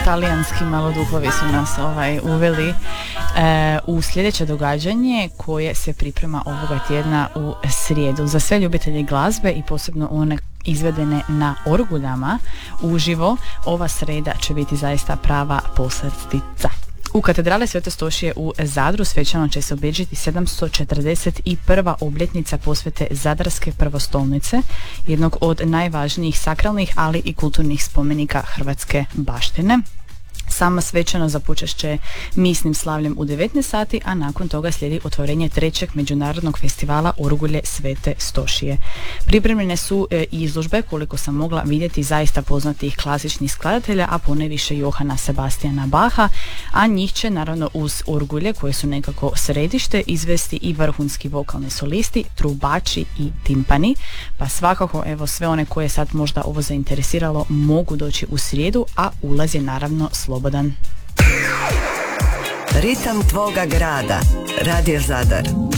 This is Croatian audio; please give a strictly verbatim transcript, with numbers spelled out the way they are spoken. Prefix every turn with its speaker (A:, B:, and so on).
A: Talijanski malo duhovi su nas ovaj, uveli e, u sljedeće događanje koje se priprema ovoga tjedna u srijedu. Za sve ljubitelje glazbe i posebno one izvedene na orguljama uživo, ova sreda će biti zaista prava poslastica. U katedrali Svete Stošije u Zadru svečano će se obilježiti sedamsto četrdeset prva obljetnica posvete Zadarske prvostolnice, jednog od najvažnijih sakralnih ali i kulturnih spomenika hrvatske baštine. Sama svečano započet će misnim slavljem u devetnaest sati, a nakon toga slijedi otvorenje trećeg međunarodnog festivala Orgulje Svete Stošije. Pripremljene su e, izložbe, koliko sam mogla vidjeti, zaista poznatih klasičnih skladatelja, a ponajviše Johana Sebastiana Bacha, a njih će naravno uz orgulje, koje su nekako središte, izvesti i vrhunski vokalni solisti, trubači i timpani, pa svakako evo sve one koje sad možda ovo zainteresiralo mogu doći u srijedu, a ulaz je naravno slobodan.
B: Ritam tvoga grada. Radio Zadar.